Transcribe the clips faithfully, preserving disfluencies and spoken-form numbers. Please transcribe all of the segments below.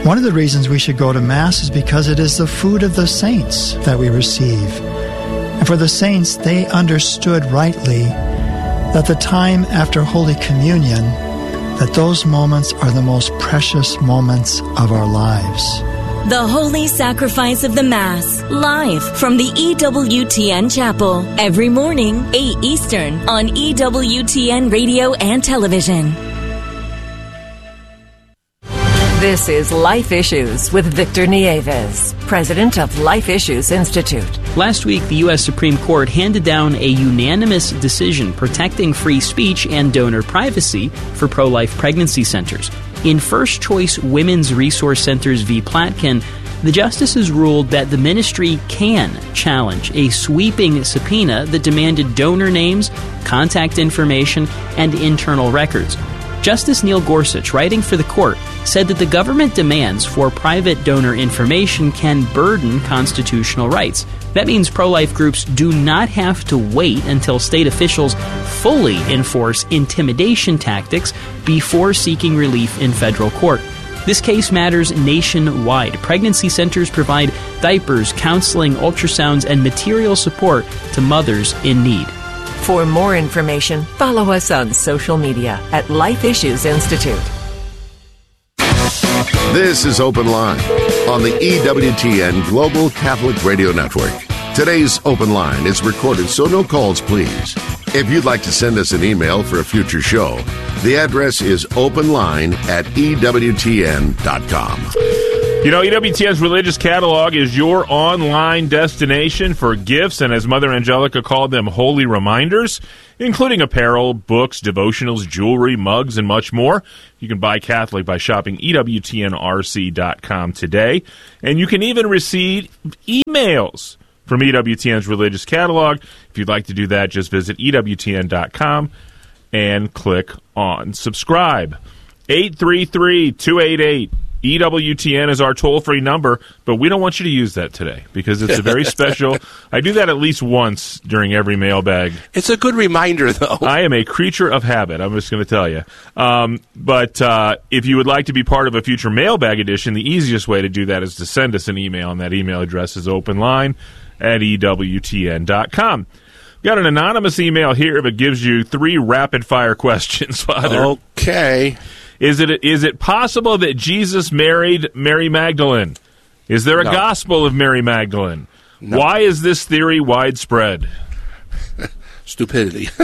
One of the reasons we should go to Mass is because it is the food of the saints that we receive. And for the saints, they understood rightly that the time after Holy Communion, that those moments are the most precious moments of our lives. The Holy Sacrifice of the Mass, live from the E W T N Chapel, every morning, eight Eastern, on E W T N Radio and Television. This is Life Issues with Victor Nieves, president of Life Issues Institute. Last week, the U S Supreme Court handed down a unanimous decision protecting free speech and donor privacy for pro-life pregnancy centers. In First Choice Women's Resource Centers v. Platkin, the justices ruled that the ministry can challenge a sweeping subpoena that demanded donor names, contact information, and internal records. Justice Neil Gorsuch, writing for the court, said that the government demands for private donor information can burden constitutional rights. That means pro-life groups do not have to wait until state officials fully enforce intimidation tactics before seeking relief in federal court. This case matters nationwide. Pregnancy centers provide diapers, counseling, ultrasounds, and material support to mothers in need. For more information, follow us on social media at Life Issues Institute. This is Open Line on the E W T N Global Catholic Radio Network. Today's Open Line is recorded, so no calls, please. If you'd like to send us an email for a future show, the address is openline at E W T N dot com. You know, E W T N's Religious Catalog is your online destination for gifts, and as Mother Angelica called them, holy reminders, including apparel, books, devotionals, jewelry, mugs, and much more. You can buy Catholic by shopping E W T N R C dot com today, and you can even receive emails from E W T N's Religious Catalog. If you'd like to do that, just visit E W T N dot com and click on subscribe. eight three three, two eight eight E W T N is our toll-free number, but we don't want you to use that today because it's a very special. I do that at least once during every mailbag. It's a good reminder, though. I am a creature of habit, I'm just going to tell you. Um, but uh, if you would like to be part of a future mailbag edition, the easiest way to do that is to send us an email, and that email address is openline at E W T N dot com. Got an anonymous email here that gives you three rapid-fire questions, Father. Okay. Is it is it possible that Jesus married Mary Magdalene? Is there a No. gospel of Mary Magdalene? No. Why is this theory widespread? Stupidity.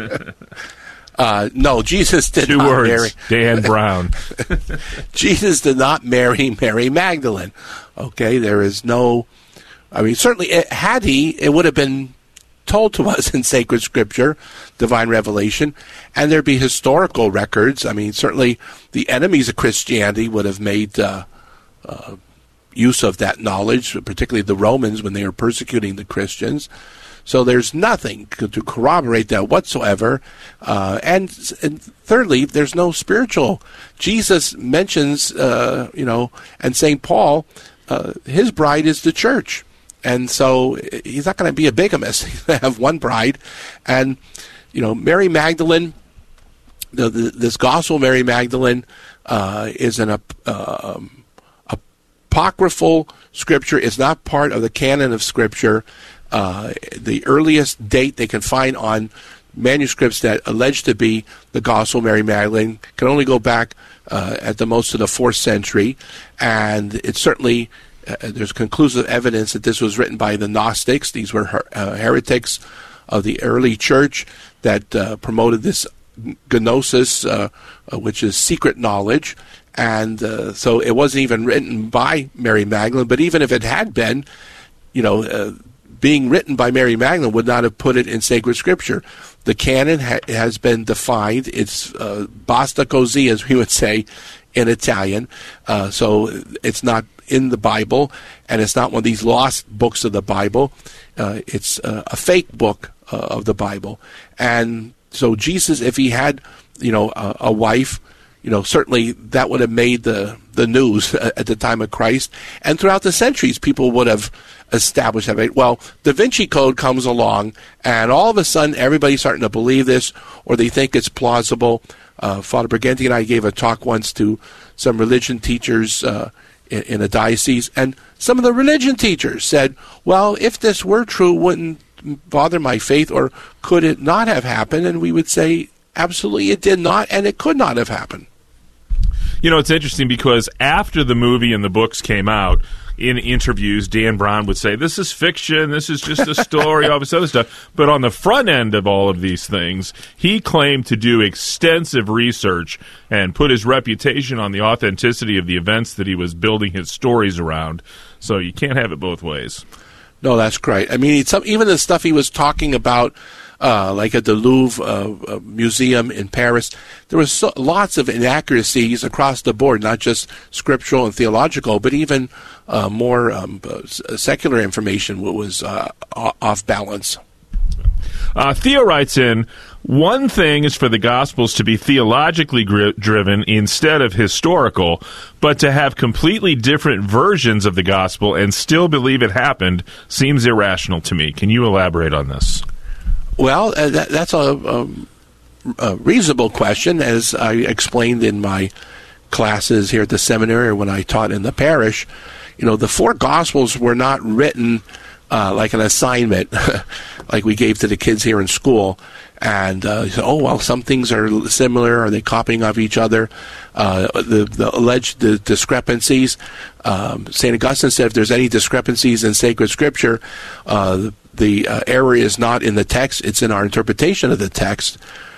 uh, no, Jesus did Two not words, marry. Dan Brown. Jesus did not marry Mary Magdalene. Okay, there is no. I mean, certainly, it, had he, it would have been told to us in sacred scripture, divine revelation, and there'd be historical records. I mean, certainly the enemies of Christianity would have made uh, uh, use of that knowledge, particularly the Romans when they were persecuting the Christians. So there's nothing to corroborate that whatsoever. Uh, and, and thirdly, there's no spiritual. Jesus mentions, uh, you know, and Saint Paul, uh, his bride is the church. And so he's not going to be a bigamist. He's going to have one bride. And, you know, Mary Magdalene, the, the, this gospel of Mary Magdalene uh, is an uh, apocryphal scripture. It's not part of the canon of scripture. Uh, the earliest date they can find on manuscripts that allege to be the gospel of Mary Magdalene can only go back uh, at the most to the fourth century. And it's certainly... Uh, there's conclusive evidence that this was written by the Gnostics. These were her, uh, heretics of the early church that uh, promoted this gnosis, uh, uh, which is secret knowledge. And uh, so it wasn't even written by Mary Magdalene. But even if it had been, you know, uh, being written by Mary Magdalene would not have put it in sacred scripture. The canon ha- has been defined. It's uh, basta così, as we would say in Italian. Uh, so it's not in the Bible, and it's not one of these lost books of the Bible. Uh, it's uh, a fake book uh, of the Bible. And so Jesus, if he had, you know, a, a wife, you know, certainly that would have made the, the news at the time of Christ. And throughout the centuries, people would have established that. Well, Da Vinci Code comes along, and all of a sudden everybody's starting to believe this, or they think it's plausible. Uh, Father Briganti and I gave a talk once to some religion teachers uh, in, in a diocese. And some of the religion teachers said, well, if this were true, wouldn't bother my faith, or could it not have happened? And we would say, absolutely it did not, and it could not have happened. You know, it's interesting because after the movie and the books came out, in interviews, Dan Brown would say, this is fiction, this is just a story, all this other stuff. But on the front end of all of these things, he claimed to do extensive research and put his reputation on the authenticity of the events that he was building his stories around. So you can't have it both ways. No, that's great. I mean, it's, even the stuff he was talking about, uh, like at the Louvre uh, uh, Museum in Paris, there was so, lots of inaccuracies across the board, not just scriptural and theological, but even uh, more um, uh, secular information was uh, off balance. Uh, Theo writes in, one thing is for the Gospels to be theologically gri- driven instead of historical, but to have completely different versions of the Gospel and still believe it happened seems irrational to me. Can you elaborate on this? Well, uh, that, that's a, a, a reasonable question, as I explained in my classes here at the seminary or when I taught in the parish. You know, the four Gospels were not written uh, like an assignment, like we gave to the kids here in school. And uh, you say, oh, well, some things are similar. Are they copying off each other? Uh, the, the alleged the discrepancies. Um, Saint Augustine said if there's any discrepancies in sacred scripture, uh, the uh, error is not in the text, it's in our interpretation of the text.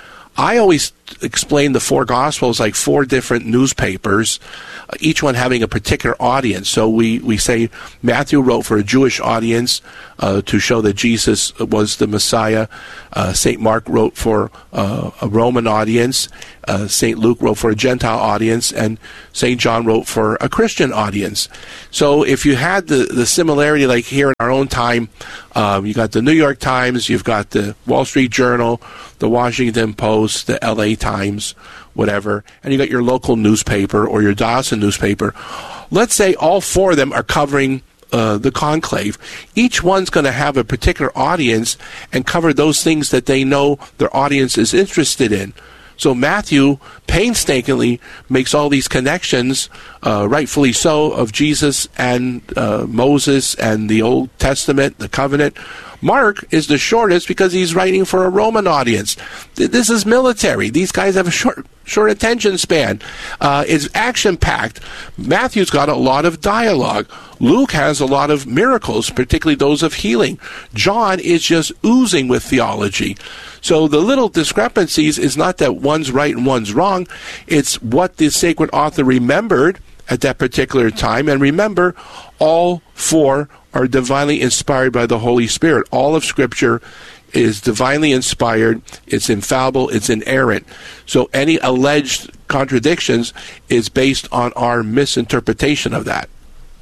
I always explain the four Gospels like four different newspapers, uh, each one having a particular audience. So we, we say Matthew wrote for a Jewish audience uh, to show that Jesus was the Messiah. Uh, Saint Mark wrote for uh, a Roman audience. Uh, Saint Luke wrote for a Gentile audience. And Saint John wrote for a Christian audience. So if you had the, the similarity like here in our own time, um, you got the New York Times, you've got the Wall Street Journal, the Washington Post, the L A Times, whatever, and you got your local newspaper or your diocesan newspaper. Let's say all four of them are covering uh, the conclave. Each one's going to have a particular audience and cover those things that they know their audience is interested in. So Matthew painstakingly makes all these connections, uh, rightfully so, of Jesus and uh, Moses and the Old Testament, the covenant. Mark is the shortest because he's writing for a Roman audience. This is military. These guys have a short short attention span. Uh, it's action-packed. Matthew's got a lot of dialogue. Luke has a lot of miracles, particularly those of healing. John is just oozing with theology. So the little discrepancies is not that one's right and one's wrong. It's what the sacred author remembered at that particular time. And remember, all four are divinely inspired by the Holy Spirit. All of Scripture is divinely inspired, it's infallible, it's inerrant. So any alleged contradictions is based on our misinterpretation of that.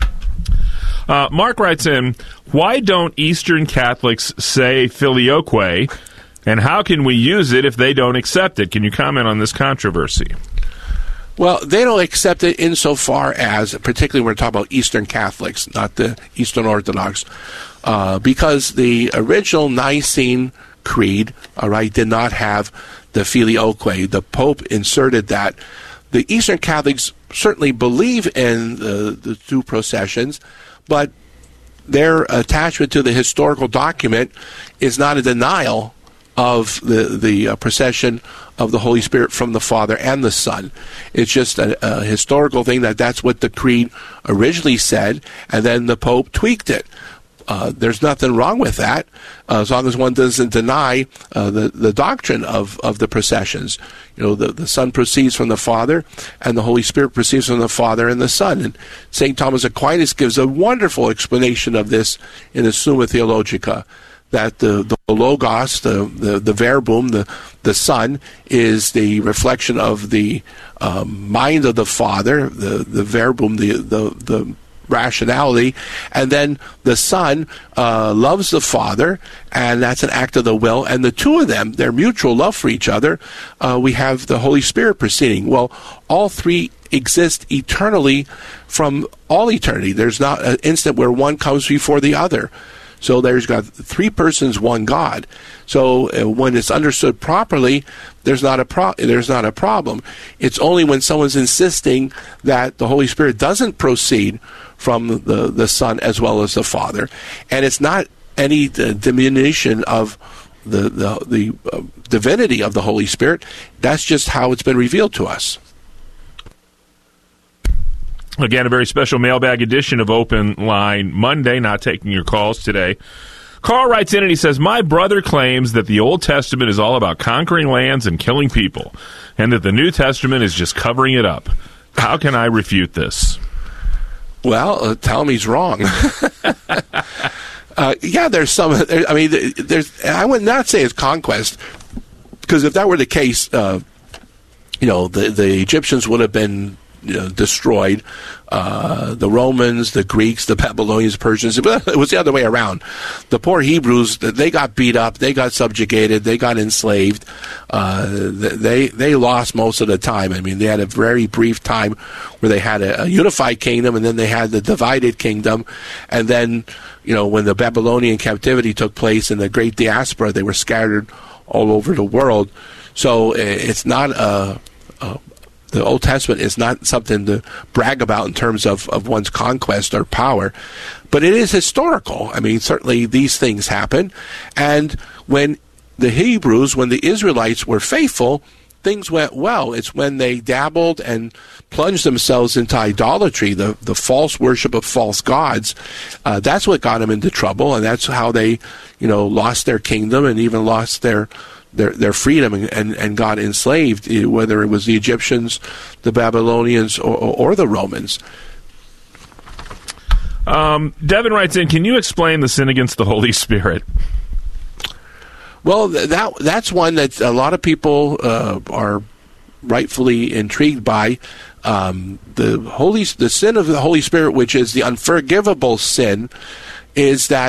Uh, Mark writes in, why don't Eastern Catholics say filioque, and how can we use it if they don't accept it? Can you comment on this controversy? Well, they don't accept it insofar as, particularly when we're talking about Eastern Catholics, not the Eastern Orthodox, uh, because the original Nicene Creed, all right, did not have the filioque. The Pope inserted that. The Eastern Catholics certainly believe in the, the two processions, but their attachment to the historical document is not a denial of the the uh, procession of the Holy Spirit from the Father and the Son. It's just a, a historical thing that that's what the Creed originally said, and then the Pope tweaked it. Uh, there's nothing wrong with that, uh, as long as one doesn't deny uh, the, the doctrine of, of the processions. You know, the, the Son proceeds from the Father, and the Holy Spirit proceeds from the Father and the Son. And Saint Thomas Aquinas gives a wonderful explanation of this in the Summa Theologica, that the, the Logos, the, the, the Verbum, the, the Son, is the reflection of the um, mind of the Father, the, the Verbum, the, the, the rationality, and then the Son uh, loves the Father, and that's an act of the will, and the two of them, their mutual love for each other, uh, we have the Holy Spirit proceeding. Well, all three exist eternally from all eternity. There's not an instant where one comes before the other. So there's got three persons, one God. So uh, when it's understood properly, there's not a pro- there's not a problem. It's only when someone's insisting that the Holy Spirit doesn't proceed from the, the Son as well as the Father, and it's not any uh, diminution of the the, the uh, divinity of the Holy Spirit. That's just how it's been revealed to us. Again, a very special mailbag edition of Open Line Monday, not taking your calls today. Carl writes in and he says, my brother claims that the Old Testament is all about conquering lands and killing people, and that the New Testament is just covering it up. How can I refute this? Well, uh, tell him he's wrong. uh, yeah, there's some, I mean, there's, I would not say it's conquest, because if that were the case, uh, you know, the, the Egyptians would have been You know, destroyed. Uh, the Romans, the Greeks, the Babylonians, Persians. It was the other way around. The poor Hebrews, they got beat up, they got subjugated, they got enslaved. Uh, they they lost most of the time. I mean, they had a very brief time where they had a, a unified kingdom, and then they had the divided kingdom. And then, you know, when the Babylonian captivity took place and the great diaspora, they were scattered all over the world. So it's not a, a The Old Testament is not something to brag about in terms of, of one's conquest or power, but it is historical. I mean, certainly these things happen. And when the Hebrews, when the Israelites were faithful, things went well. It's when they dabbled and plunged themselves into idolatry, the, the false worship of false gods. Uh, that's what got them into trouble, and that's how they, you know, lost their kingdom and even lost their their their freedom and, and, and got enslaved, whether it was the Egyptians, the Babylonians, or, or the Romans. Um, Devin writes in, can you explain the sin against the Holy Spirit? Well, that that's one that a lot of people uh, are rightfully intrigued by. Um, the Holy, the sin of the Holy Spirit, which is the unforgivable sin, is that